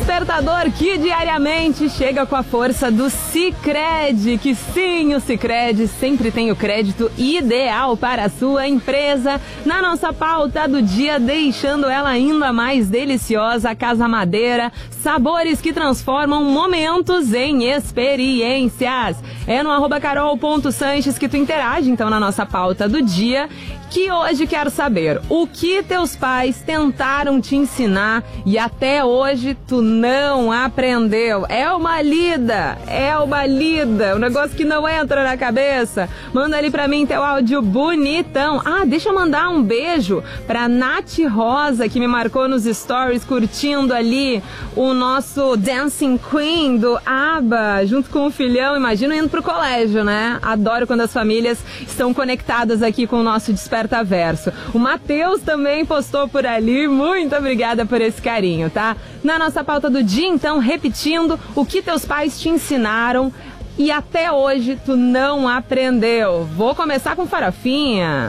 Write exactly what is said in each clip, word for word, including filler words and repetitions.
Despertador que diariamente chega com a força do Sicredi, que sim, o Sicredi sempre tem o crédito ideal para a sua empresa. Na nossa pauta do dia, deixando ela ainda mais deliciosa, a Casa Madeira, sabores que transformam momentos em experiências. É no arroba carol.sanches que tu interage, então, na nossa pauta do dia, que hoje quero saber o que teus pais tentaram te ensinar e até hoje tu não aprendeu. É uma lida, é uma lida, um negócio que não entra na cabeça. Manda ali pra mim teu áudio bonitão. Ah, deixa eu mandar um beijo pra Nath Rosa, que me marcou nos stories, curtindo ali o nosso Dancing Queen do ABBA, junto com o filhão, imagino indo pro colégio, né? Adoro quando as famílias estão conectadas aqui com o nosso Desperta Verso. O Matheus também postou por ali, muito obrigada por esse carinho, tá? Na nossa pauta do dia, então, repetindo, o que teus pais te ensinaram e até hoje tu não aprendeu. Vou começar com farofinha.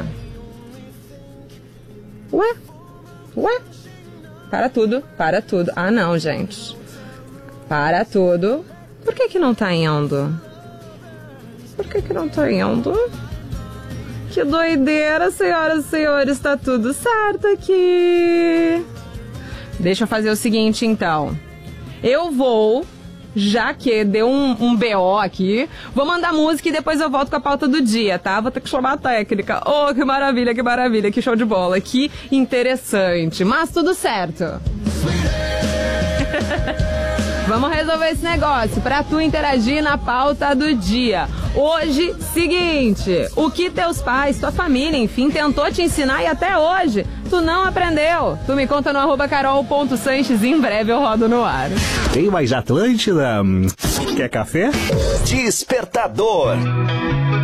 Ué? Ué? Para tudo, para tudo. Ah, não, gente. Para tudo. Por que que não tá indo? Por que que não tá indo? Que doideira, senhoras e senhores, tá tudo certo aqui. Deixa eu fazer o seguinte, então. Eu vou, já que deu um, um B O aqui, vou mandar música e depois eu volto com a pauta do dia, tá? Vou ter que chamar a técnica. Oh, que maravilha, que maravilha, que show de bola, que interessante. Mas tudo certo. Vamos resolver esse negócio pra tu interagir na pauta do dia. Hoje, seguinte, o que teus pais, tua família, enfim, tentou te ensinar e até hoje tu não aprendeu? Tu me conta no arroba carol.sanches, em breve eu rodo no ar. Tem mais Atlântida? Quer café? Despertador.